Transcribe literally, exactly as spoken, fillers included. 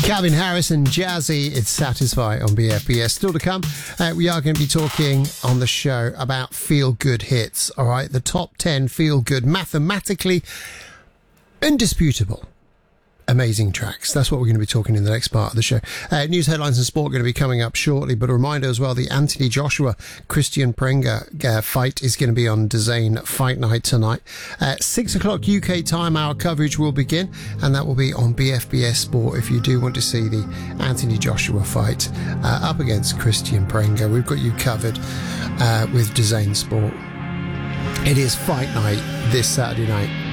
Calvin Harris and Jazzy, it's Satisfy on B F B S. Still to come, uh, we are going to be talking on the show about feel-good hits, all right? The top ten feel-good, mathematically indisputable, amazing tracks. That's what we're going to be talking in the next part of the show. Uh, news, headlines and sport are going to be coming up shortly, but a reminder as well, the Anthony Joshua, Christian Prenga uh, fight is going to be on DAZN Fight Night tonight. Uh, six o'clock U K time, our coverage will begin, and that will be on B F B S Sport if you do want to see the Anthony Joshua fight uh, up against Christian Prenga. We've got you covered uh, with DAZN Sport. It is Fight Night this Saturday night.